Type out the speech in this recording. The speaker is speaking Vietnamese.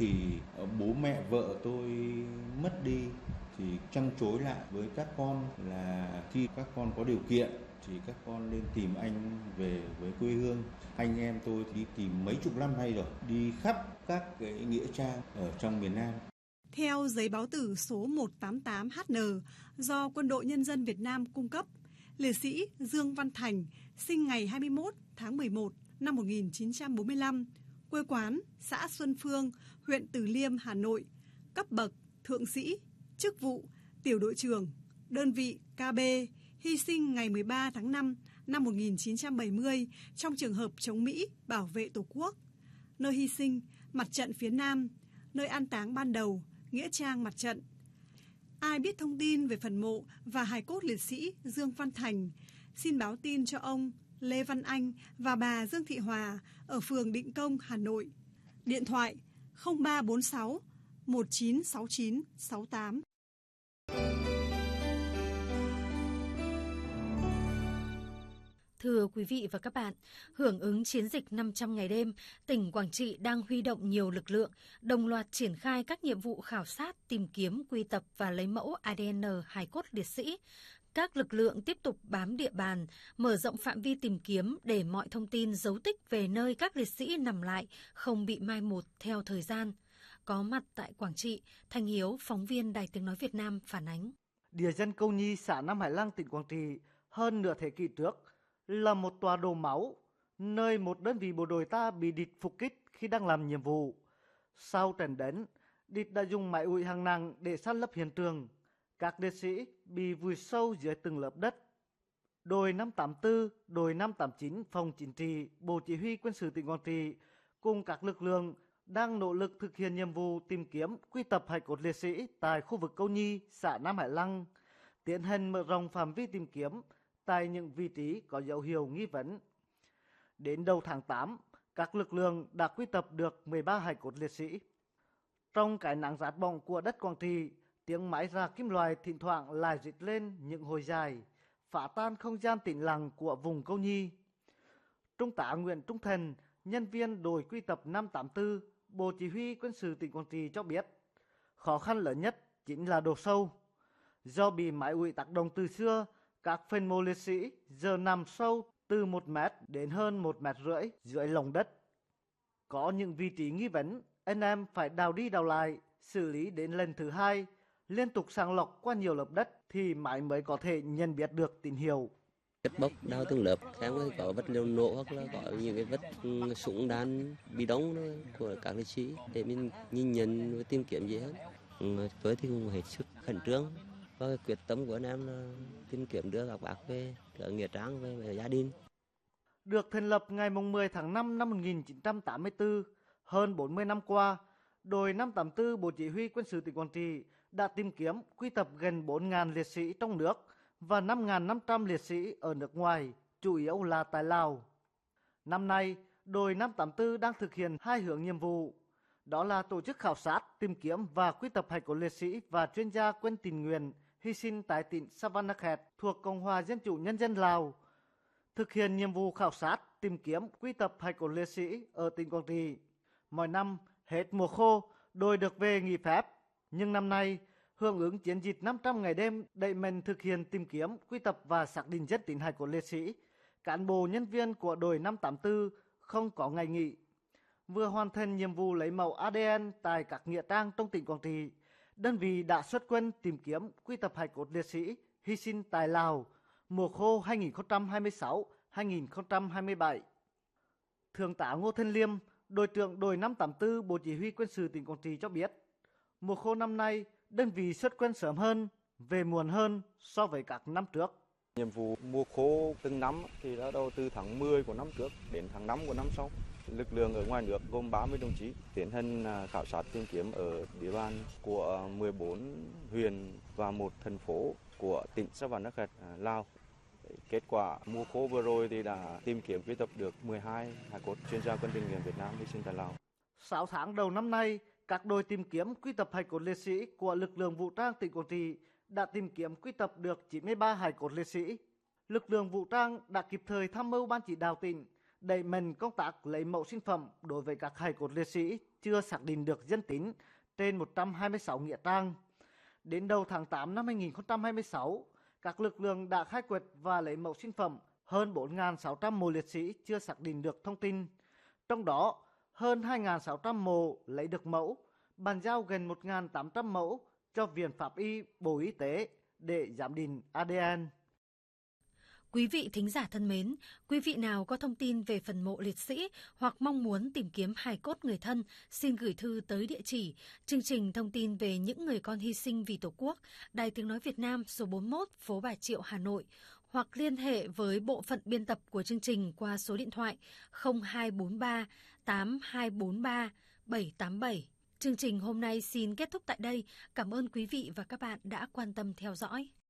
thì bố mẹ vợ tôi mất đi thì trăn trối lại với các con là khi các con có điều kiện thì các con nên tìm anh về với quê hương. Anh em tôi thì đi tìm mấy chục năm nay rồi, đi khắp các cái nghĩa trang ở trong miền Nam. Theo giấy báo tử số 188HN do Quân đội Nhân dân Việt Nam cung cấp, liệt sĩ Dương Văn Thành sinh ngày 21 tháng 11 năm 1945, quê quán xã Xuân Phương, huyện Từ Liêm, Hà Nội, cấp bậc thượng sĩ, chức vụ tiểu đội trưởng, đơn vị KB, hy sinh ngày 13 tháng 5 năm 1970 trong trường hợp chống Mỹ bảo vệ Tổ quốc. Nơi hy sinh, mặt trận phía Nam, nơi an táng ban đầu, nghĩa trang mặt trận. Ai biết thông tin về phần mộ và hài cốt liệt sĩ Dương Văn Thành, xin báo tin cho ông Lê Văn Anh và bà Dương Thị Hòa ở phường Định Công, Hà Nội. Điện thoại 0346 1969 68. Thưa quý vị và các bạn, hưởng ứng chiến dịch 500 ngày đêm, tỉnh Quảng Trị đang huy động nhiều lực lượng, đồng loạt triển khai các nhiệm vụ khảo sát, tìm kiếm, quy tập và lấy mẫu ADN hài cốt liệt sĩ. Các lực lượng tiếp tục bám địa bàn, mở rộng phạm vi tìm kiếm để mọi thông tin dấu tích về nơi các liệt sĩ nằm lại không bị mai một theo thời gian. Có mặt tại Quảng Trị, Thanh Hiếu, phóng viên Đài Tiếng Nói Việt Nam phản ánh. Địa dân Câu Nhi, xã Nam Hải Lăng, tỉnh Quảng Trị, hơn nửa thế kỷ trước, là một tòa đổ máu, nơi một đơn vị bộ đội ta bị địch phục kích khi đang làm nhiệm vụ. Sau trận đánh, địch đã dùng máy ủi hạng nặng để san lấp hiện trường. Các liệt sĩ bị vùi sâu dưới từng lớp đất. Đội 584, đội 589 Phòng Chính trị, Bộ Chỉ huy Quân sự tỉnh Quảng Trị cùng các lực lượng đang nỗ lực thực hiện nhiệm vụ tìm kiếm, quy tập hài cốt liệt sĩ tại khu vực Câu Nhi, xã Nam Hải Lăng, tiến hành mở rộng phạm vi tìm kiếm tại những vị trí có dấu hiệu nghi vấn. Đến đầu tháng 8, các lực lượng đã quy tập được 13 hài cốt liệt sĩ. Trong cái nắng rát bỏng của đất Quảng Trị, tiếng máy rạc kim loại thỉnh thoảng lại rít lên những hồi dài, phá tan không gian tĩnh lặng của vùng Câu Nhi. Trung tá Nguyễn Trung Thành, nhân viên đội quy tập 584, Bộ Chỉ huy Quân sự tỉnh Quảng Trị cho biết, khó khăn lớn nhất chính là độ sâu. Do bị máy ủi tác động từ xưa, các phần mộ liệt sĩ giờ nằm sâu từ 1 mét đến hơn 1,5 mét dưới lòng đất. Có những vị trí nghi vấn, anh em phải đào đi đào lại, xử lý đến lần thứ 2, liên tục sàng lọc qua nhiều lớp đất thì máy mới có thể nhận biết được tín hiệu. Cất bốc đào từng lớp, xem có vật liệu nổ hoặc là có những cái vật súng đạn bị đóng của các liệt sĩ để mình nhìn nhận và tìm kiếm gì hết. Với thì cũng hết sức khẩn trương và quyết tâm của anh em là tìm kiếm đưa các bác về ở nghĩa trang, về gia đình. Được thành lập ngày 10 tháng 5 năm 1984, hơn 40 năm qua, đội 584 Bộ Chỉ huy Quân sự tỉnh Quảng Trị đã tìm kiếm quy tập gần 4.000 liệt sĩ trong nước và 5.500 liệt sĩ ở nước ngoài, chủ yếu là tại Lào. Năm nay, đội 584 đang thực hiện 2 hướng nhiệm vụ, đó là tổ chức khảo sát, tìm kiếm và quy tập hài cốt liệt sĩ và chuyên gia quân tình nguyện hy sinh tại tỉnh Savanakhet thuộc Cộng hòa Dân chủ Nhân dân Lào. Thực hiện nhiệm vụ khảo sát, tìm kiếm, quy tập hài cốt liệt sĩ ở tỉnh Quảng Trị. Mỗi năm, hết mùa khô, đội được về nghỉ phép. Nhưng năm nay, hưởng ứng chiến dịch 500 ngày đêm đẩy mạnh thực hiện tìm kiếm, quy tập và xác định danh tính hài cốt liệt sĩ, cán bộ nhân viên của đội 584 không có ngày nghỉ. Vừa hoàn thành nhiệm vụ lấy mẫu ADN tại các nghĩa trang trong tỉnh Quảng Trị, đơn vị đã xuất quân tìm kiếm, quy tập hài cốt liệt sĩ hy sinh tại Lào mùa khô 2026-2027. Thượng tá Ngô Thanh Liêm, đội trưởng đội 584 Bộ Chỉ huy Quân sự tỉnh Quảng Trị cho biết, mùa khô năm nay đơn vị xuất quân sớm hơn, về muộn hơn so với các năm trước. Nhiệm vụ mùa khô từng năm thì bắt đầu từ tháng 10 của năm trước đến tháng 5 của năm sau. Lực lượng ở ngoài nước gồm 30 đồng chí tiến hành khảo sát tìm kiếm ở địa bàn của 14 huyện và một thành phố của tỉnh Savanakhet, Lào. Kết quả mùa khô vừa rồi thì đã tìm kiếm quy tập được 12 hài cốt chuyên gia quân tình nguyện Việt Nam hy sinh tại Lào. 6 tháng đầu năm nay, các đội tìm kiếm quy tập hài cốt liệt sĩ của lực lượng vũ trang tỉnh Quảng Trị đã tìm kiếm quy tập được 93 hài cốt liệt sĩ. Lực lượng vũ trang đã kịp thời tham mưu ban chỉ đạo tỉnh đẩy mạnh công tác lấy mẫu sinh phẩm đối với các hài cốt liệt sĩ chưa xác định được danh tính trên 126 nghĩa trang. Đến đầu tháng 8 năm 2026, các lực lượng đã khai quật và lấy mẫu sinh phẩm hơn 4.600 mộ liệt sĩ chưa xác định được thông tin. Trong đó, hơn 2.600 mộ lấy được mẫu, bàn giao gần 1.800 mẫu cho Viện Pháp y Bộ Y tế để giám định ADN. Quý vị thính giả thân mến, quý vị nào có thông tin về phần mộ liệt sĩ hoặc mong muốn tìm kiếm hài cốt người thân, xin gửi thư tới địa chỉ chương trình thông tin về những người con hy sinh vì Tổ quốc, Đài Tiếng Nói Việt Nam, số 41, phố Bà Triệu, Hà Nội, hoặc liên hệ với bộ phận biên tập của chương trình qua số điện thoại 0243 8243 787. Chương trình hôm nay xin kết thúc tại đây. Cảm ơn quý vị và các bạn đã quan tâm theo dõi.